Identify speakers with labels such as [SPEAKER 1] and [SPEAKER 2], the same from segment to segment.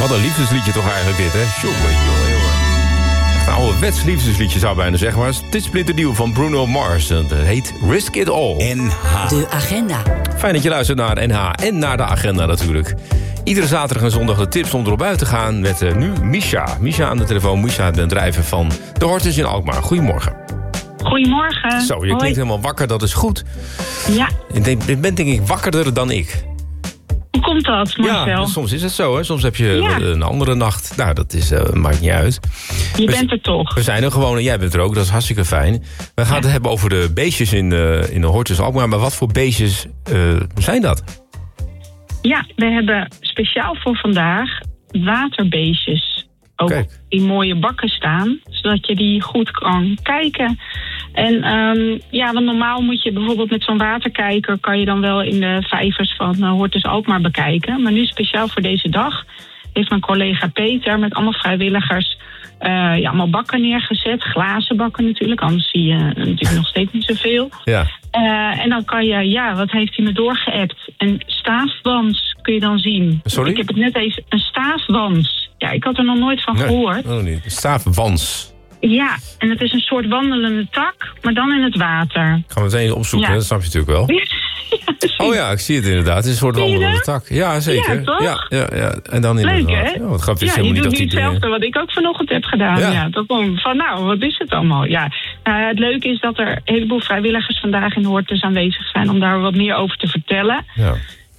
[SPEAKER 1] Wat een liefdesliedje toch eigenlijk dit, hè? Jongen. Echt een ouderwets liefdesliedje zou ik bijna zeggen. Maar het is splinternieuw van Bruno Mars. En het heet Risk It All.
[SPEAKER 2] NH.
[SPEAKER 3] De agenda.
[SPEAKER 1] Fijn dat je luistert naar NH en naar de agenda natuurlijk. Iedere zaterdag en zondag de tips om erop uit te gaan met nu Misha. Misha aan de telefoon. Misha, de drijver van de Hortus in Alkmaar. Goedemorgen.
[SPEAKER 4] Goedemorgen.
[SPEAKER 1] Zo, je klinkt helemaal wakker, dat is goed.
[SPEAKER 4] Ja.
[SPEAKER 1] Je bent denk ik wakkerder dan ik.
[SPEAKER 4] Hoe komt dat, Marcel?
[SPEAKER 1] Ja, soms is het zo, hè. Soms heb je een andere nacht. Nou, dat maakt niet uit.
[SPEAKER 4] Je bent er toch.
[SPEAKER 1] We zijn er gewoon en jij bent er ook, dat is hartstikke fijn. We gaan het hebben over de beestjes in de Hortus Alkmaar. Maar wat voor beestjes zijn dat?
[SPEAKER 4] Ja, we hebben speciaal voor vandaag waterbeestjes. Ook in mooie bakken staan, zodat je die goed kan kijken. En want normaal moet je bijvoorbeeld met zo'n waterkijker kan je dan wel in de vijvers van Hortus Alkmaar bekijken. Maar nu speciaal voor deze dag heeft mijn collega Peter met allemaal vrijwilligers allemaal bakken neergezet. Glazen bakken natuurlijk, anders zie je natuurlijk nog steeds niet zoveel.
[SPEAKER 1] Ja.
[SPEAKER 4] En dan kan je, wat heeft hij me doorgeappt? Een staafwans kun je dan zien.
[SPEAKER 1] Sorry?
[SPEAKER 4] Ik heb het net even, een staafwans. Ja, ik had er nog nooit van gehoord.
[SPEAKER 1] Nee, niet. Staafwans.
[SPEAKER 4] Ja, en het is een soort wandelende tak, maar dan in het water.
[SPEAKER 1] Gaan we meteen opzoeken, dat snap je natuurlijk wel. Oh ja, ik zie het inderdaad. Het is een soort wandelende tak. Ja, zeker.
[SPEAKER 4] Ja, toch?
[SPEAKER 1] Ja. En dan inderdaad.
[SPEAKER 4] Leuk, hè?
[SPEAKER 1] Oh, wat grappig is
[SPEAKER 4] je
[SPEAKER 1] helemaal
[SPEAKER 4] doet
[SPEAKER 1] niet
[SPEAKER 4] nu hetzelfde wat ik ook vanochtend heb gedaan. Ja, dat kwam van, wat is het allemaal? Ja, het leuke is dat er een heleboel vrijwilligers vandaag in de Hortus aanwezig zijn om daar wat meer over te vertellen. Ja.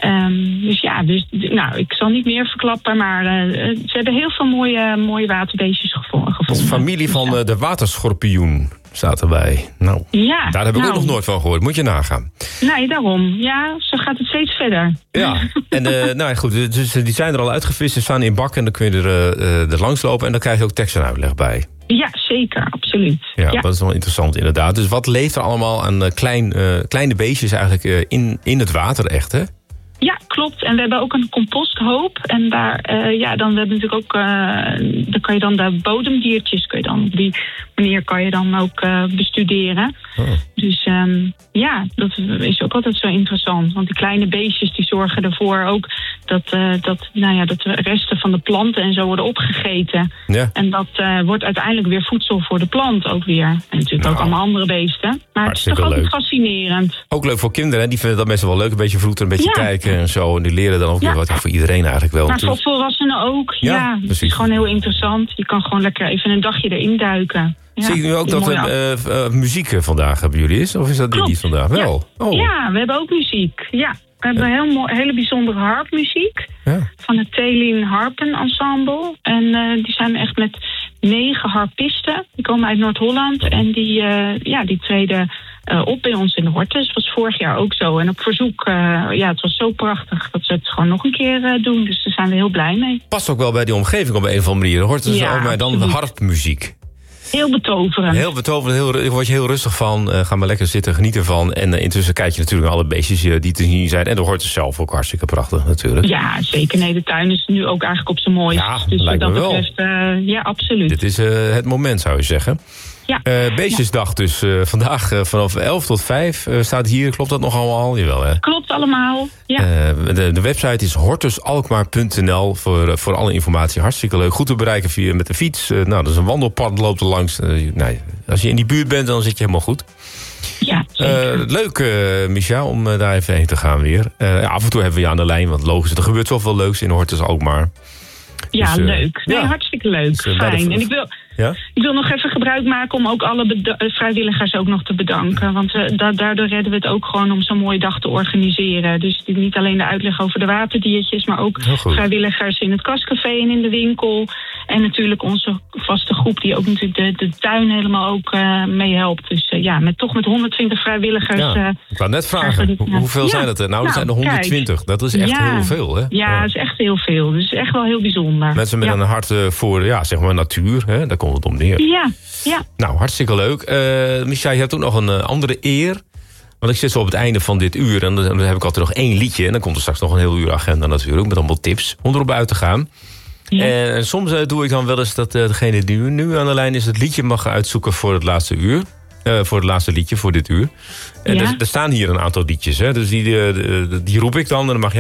[SPEAKER 4] Ik zal niet meer verklappen, maar ze hebben heel veel mooie waterbeestjes gevonden.
[SPEAKER 1] Het is familie van de waterschorpioen staat erbij. Nou, daar heb ik ook nog nooit van gehoord. Moet je nagaan.
[SPEAKER 4] Nee, daarom. Ja, zo gaat het steeds verder.
[SPEAKER 1] Ja, en goed, dus die zijn er al uitgevist. Ze staan in bakken en dan kun je er langs lopen en dan krijg je ook tekst en uitleg bij.
[SPEAKER 4] Ja, zeker, absoluut.
[SPEAKER 1] Ja, dat is wel interessant inderdaad. Dus wat leeft er allemaal aan kleine beestjes eigenlijk in het water echt, hè?
[SPEAKER 4] Ja, klopt. En we hebben ook een composthoop. En daar, dan hebben we natuurlijk ook, dan kan je dan de bodemdiertjes, op die manier kan je dan ook bestuderen. Oh. Dus dat is ook altijd zo interessant. Want die kleine beestjes die zorgen ervoor ook dat de resten van de planten en zo worden opgegeten. Ja. En dat wordt uiteindelijk weer voedsel voor de plant ook weer. En natuurlijk ook allemaal andere beesten. Maar het is toch altijd fascinerend.
[SPEAKER 1] Ook leuk voor kinderen, hè? Die vinden dat meestal wel leuk. Een beetje vroeten, een beetje kijken en zo. En die leren dan ook weer wat voor iedereen eigenlijk wel.
[SPEAKER 4] Maar voor volwassenen ook. Ja, het is gewoon heel interessant. Je kan gewoon lekker even een dagje erin duiken. Ja,
[SPEAKER 1] zie ik nu ook dat muziek vandaag hebben jullie is? Of is dat niet vandaag? Wel.
[SPEAKER 4] Ja. Oh. Ja, we hebben ook muziek. Ja, we hebben een hele bijzondere harpmuziek. Ja. Van het Telin Harpen Ensemble. En die zijn echt met 9 harpisten. Die komen uit Noord-Holland. En die treden op bij ons in de Hortus. Dat was vorig jaar ook zo. En op verzoek, het was zo prachtig dat ze het gewoon nog een keer doen. Dus daar zijn we heel blij mee.
[SPEAKER 1] Past ook wel bij die omgeving op een of andere manier. De Hortus is ook maar dan harpmuziek.
[SPEAKER 4] Heel betoverend.
[SPEAKER 1] Heel betoverend, daar word je heel rustig van. Ga maar lekker zitten, geniet ervan. En intussen kijk je natuurlijk naar alle beestjes die te zien zijn. En de Hortus zelf ook hartstikke prachtig natuurlijk.
[SPEAKER 4] Ja, zeker. Nee, de tuin is nu ook eigenlijk op zijn mooist.
[SPEAKER 1] Ja,
[SPEAKER 4] dus
[SPEAKER 1] lijkt me wel.
[SPEAKER 4] Betreft, absoluut.
[SPEAKER 1] Dit is het moment, zou je zeggen. Ja. Beestjesdag dus vandaag vanaf 11 tot 5 staat hier. Klopt dat nog allemaal? Jawel, hè?
[SPEAKER 4] Klopt allemaal, ja.
[SPEAKER 1] De website is hortusalkmaar.nl voor alle informatie. Hartstikke leuk. Goed te bereiken met de fiets. Dat is een wandelpad, loopt er langs. Als je in die buurt bent, dan zit je helemaal goed.
[SPEAKER 4] Ja,
[SPEAKER 1] leuk, Micha, om daar even heen te gaan weer. Af en toe hebben we je aan de lijn, want logisch, er gebeurt zoveel leuks in Hortus Alkmaar.
[SPEAKER 4] Ja, dus, leuk. Nee, hartstikke leuk. Fijn. En ik wil nog even gebruik maken om ook alle vrijwilligers ook nog te bedanken. Want daardoor redden we het ook gewoon om zo'n mooie dag te organiseren. Dus niet alleen de uitleg over de waterdiertjes, maar ook vrijwilligers in het kastcafé en in de winkel. En natuurlijk onze vaste groep die ook natuurlijk de tuin helemaal ook meehelpt. Dus met 120 vrijwilligers.
[SPEAKER 1] Ja, ik wou net vragen, hoeveel zijn het er? Nou, er zijn er 120. Kijk. Dat is echt heel veel, hè?
[SPEAKER 4] Ja, dat is echt heel veel. Dus echt wel heel bijzonder.
[SPEAKER 1] Mensen met een hart voor, zeg maar, natuur, hè? Daar komt het om neer.
[SPEAKER 4] Ja.
[SPEAKER 1] Nou, hartstikke leuk. Micha, je hebt ook nog een andere eer. Want ik zit zo op het einde van dit uur en dan heb ik altijd nog 1 liedje. En dan komt er straks nog een heel uur agenda natuurlijk, met allemaal tips om erop uit te gaan. Ja. En soms doe ik dan wel eens dat degene die nu aan de lijn is het liedje mag uitzoeken voor het laatste uur. Voor het laatste liedje, voor dit uur. En er staan hier een aantal liedjes, hè? Dus die roep ik dan en dan mag jij